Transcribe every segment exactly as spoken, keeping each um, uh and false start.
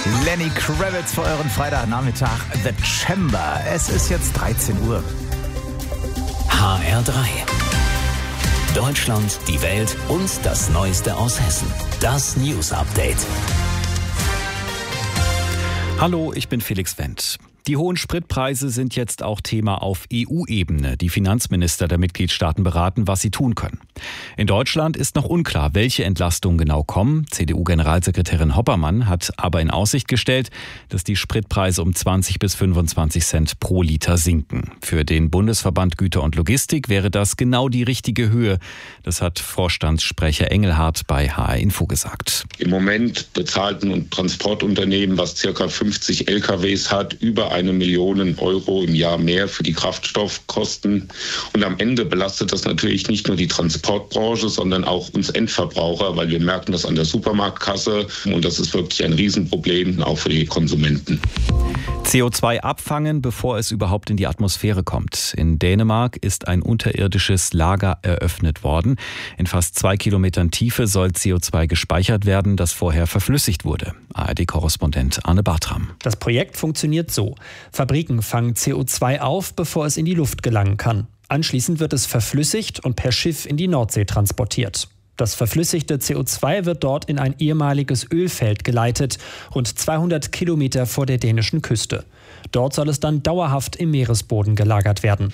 Lenny Kravitz für euren Freitagnachmittag. The Chamber. Es ist jetzt dreizehn Uhr. H R drei. Deutschland, die Welt und das Neueste aus Hessen. Das News Update. Hallo, ich bin Felix Wendt. Die hohen Spritpreise sind jetzt auch Thema auf E U-Ebene. Die Finanzminister der Mitgliedstaaten beraten, was sie tun können. In Deutschland ist noch unklar, welche Entlastungen genau kommen. C D U-Generalsekretärin Hoppermann hat aber in Aussicht gestellt, dass die Spritpreise um zwanzig bis fünfundzwanzig Cent pro Liter sinken. Für den Bundesverband Güter und Logistik wäre das genau die richtige Höhe. Das hat Vorstandssprecher Engelhardt bei H R Info gesagt. Im Moment bezahlt ein Transportunternehmen, was ca. fünfzig L K Ws hat, über eine Million Euro im Jahr mehr für die Kraftstoffkosten. Und am Ende belastet das natürlich nicht nur die Transportbranche, sondern auch uns Endverbraucher, weil wir merken das an der Supermarktkasse. Und das ist wirklich ein Riesenproblem, auch für die Konsumenten. C O zwei abfangen, bevor es überhaupt in die Atmosphäre kommt. In Dänemark ist ein unterirdisches Lager eröffnet worden. In fast zwei Kilometern Tiefe soll C O zwei gespeichert werden, das vorher verflüssigt wurde. A R D-Korrespondent Arne Bartram. Das Projekt funktioniert so. Fabriken fangen C O zwei auf, bevor es in die Luft gelangen kann. Anschließend wird es verflüssigt und per Schiff in die Nordsee transportiert. Das verflüssigte C O zwei wird dort in ein ehemaliges Ölfeld geleitet, rund zweihundert Kilometer vor der dänischen Küste. Dort soll es dann dauerhaft im Meeresboden gelagert werden.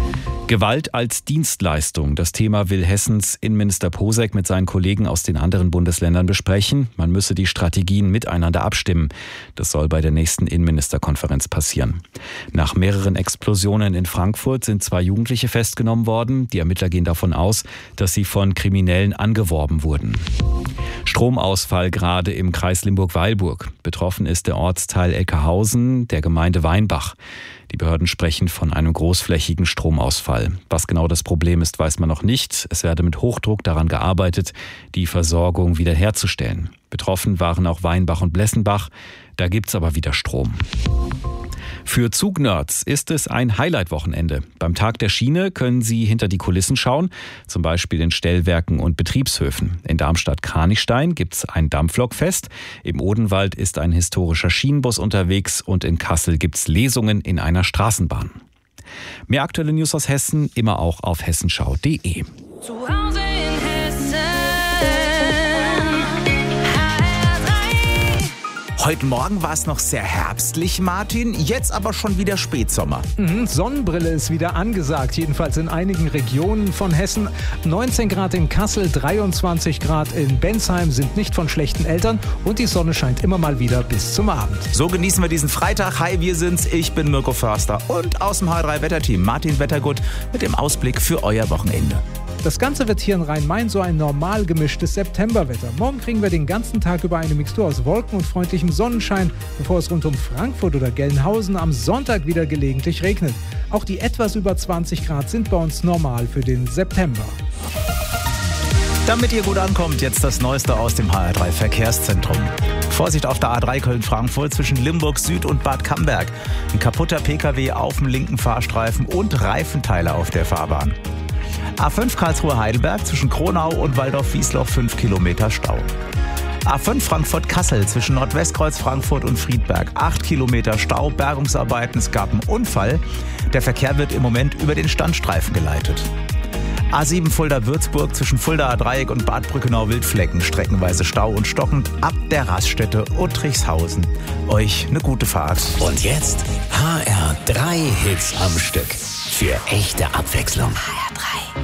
Gewalt als Dienstleistung. Das Thema will Hessens Innenminister Posek mit seinen Kollegen aus den anderen Bundesländern besprechen. Man müsse die Strategien miteinander abstimmen. Das soll bei der nächsten Innenministerkonferenz passieren. Nach mehreren Explosionen in Frankfurt sind zwei Jugendliche festgenommen worden. Die Ermittler gehen davon aus, dass sie von Kriminellen angeworben wurden. Stromausfall gerade im Kreis Limburg-Weilburg. Betroffen ist der Ortsteil Eckerhausen der Gemeinde Weinbach. Die Behörden sprechen von einem großflächigen Stromausfall. Was genau das Problem ist, weiß man noch nicht. Es werde mit Hochdruck daran gearbeitet, die Versorgung wiederherzustellen. Betroffen waren auch Weinbach und Blessenbach. Da gibt's aber wieder Strom. Für Zugnerds ist es ein Highlight-Wochenende. Beim Tag der Schiene können Sie hinter die Kulissen schauen, zum Beispiel in Stellwerken und Betriebshöfen. In Darmstadt-Kranichstein gibt's ein Dampflokfest, im Odenwald ist ein historischer Schienenbus unterwegs und in Kassel gibt's Lesungen in einer Straßenbahn. Mehr aktuelle News aus Hessen immer auch auf hessenschau punkt de. Zu Hause in Hessen. Heute Morgen war es noch sehr herbstlich, Martin, jetzt aber schon wieder Spätsommer. Mhm, Sonnenbrille ist wieder angesagt, jedenfalls in einigen Regionen von Hessen. neunzehn Grad in Kassel, dreiundzwanzig Grad in Bensheim sind nicht von schlechten Eltern und die Sonne scheint immer mal wieder bis zum Abend. So genießen wir diesen Freitag. Hi, wir sind's. Ich bin Mirko Förster und aus dem H R drei Wetterteam Martin Wettergut mit dem Ausblick für euer Wochenende. Das Ganze wird hier in Rhein-Main so ein normal gemischtes Septemberwetter. Morgen kriegen wir den ganzen Tag über eine Mixtur aus Wolken und freundlichem Sonnenschein, bevor es rund um Frankfurt oder Gelnhausen am Sonntag wieder gelegentlich regnet. Auch die etwas über zwanzig Grad sind bei uns normal für den September. Damit ihr gut ankommt, jetzt das Neueste aus dem H R drei Verkehrszentrum. Vorsicht auf der A drei Köln-Frankfurt zwischen Limburg Süd und Bad Camberg. Ein kaputter P K W auf dem linken Fahrstreifen und Reifenteile auf der Fahrbahn. A fünf Karlsruhe-Heidelberg zwischen Kronau und Waldorf-Wiesloch fünf Kilometer Stau. A fünf Frankfurt-Kassel zwischen Nordwestkreuz Frankfurt und Friedberg acht Kilometer Stau, Bergungsarbeiten, es gab einen Unfall. Der Verkehr wird im Moment über den Standstreifen geleitet. A sieben Fulda-Würzburg zwischen Fulda-Dreieck und Bad Brückenau-Wildflecken streckenweise Stau und stockend ab der Raststätte Uttrichshausen. Euch eine gute Fahrt. Und jetzt H R drei Hits am Stück. Für echte Abwechslung. H R drei.